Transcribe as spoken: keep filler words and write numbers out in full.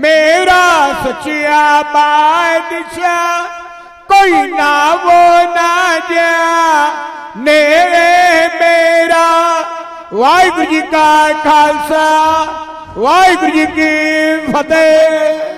मेरा सच्चिया बादशाह कोई ना वो ना जा नेड़े मेरा। वाहिगुरू जी का खालसा वाहिगुरू जी की फतेह।